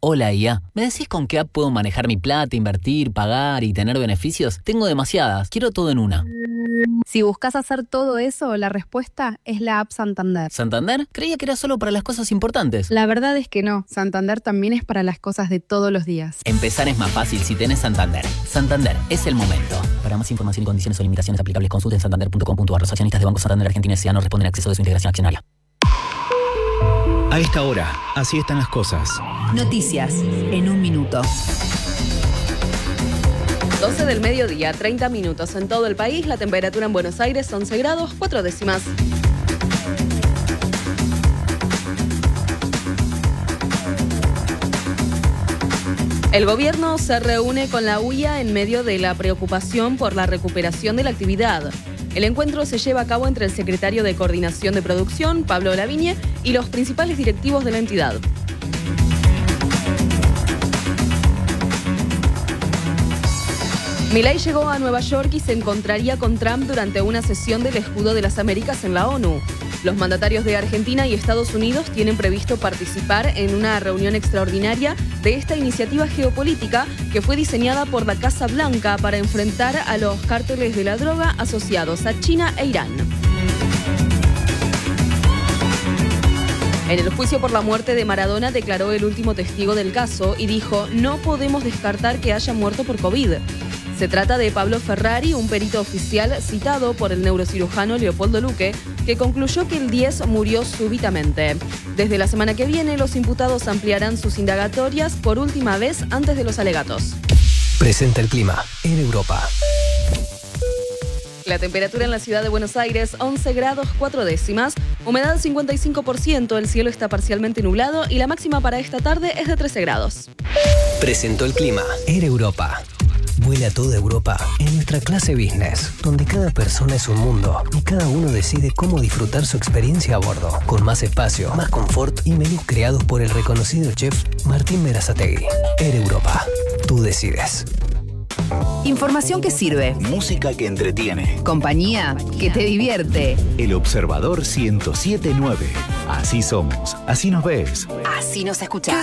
Hola IA, ¿me decís con qué app puedo manejar mi plata, invertir, pagar y tener beneficios? Tengo demasiadas, quiero todo en una. Si buscas hacer todo eso, la respuesta es la app Santander. ¿Santander? Creía que era solo para las cosas importantes. La verdad es que no, Santander también es para las cosas de todos los días. Empezar es más fácil si tenés Santander. Santander, es el momento. Para más información y condiciones o limitaciones aplicables, consulten santander.com.ar. Los accionistas de Banco Santander Argentina S.A. no responden a acceso de su integración accionaria. A esta hora, así están las cosas. Noticias en un minuto. 12 del mediodía, 30 minutos en todo el país. La temperatura en Buenos Aires, 11 grados, 4 décimas. El gobierno se reúne con la UIA en medio de la preocupación por la recuperación de la actividad. El encuentro se lleva a cabo entre el secretario de Coordinación de Producción, Pablo Lavigne, y los principales directivos de la entidad. Milei llegó a Nueva York y se encontraría con Trump durante una sesión del Escudo de las Américas en la ONU. Los mandatarios de Argentina y Estados Unidos tienen previsto participar en una reunión extraordinaria de esta iniciativa geopolítica que fue diseñada por la Casa Blanca para enfrentar a los cárteles de la droga asociados a China e Irán. En el juicio por la muerte de Maradona declaró el último testigo del caso y dijo: "No podemos descartar que haya muerto por COVID". Se trata de Pablo Ferrari, un perito oficial citado por el neurocirujano Leopoldo Luque, que concluyó que el 10 murió súbitamente. Desde la semana que viene, los imputados ampliarán sus indagatorias por última vez antes de los alegatos. Presenta el clima en Europa. La temperatura en la ciudad de Buenos Aires, 11 grados 4 décimas, humedad 55%, el cielo está parcialmente nublado y la máxima para esta tarde es de 13 grados. Presentó el clima en Europa. Vuela a toda Europa en nuestra clase business, donde cada persona es un mundo y cada uno decide cómo disfrutar su experiencia a bordo, con más espacio, más confort y menús creados por el reconocido chef Martín Berazategui. Air Europa, tú decides. Información que sirve. Música que entretiene. Compañía que te divierte. El Observador 107.9. Así somos, así nos ves. Así nos escuchás.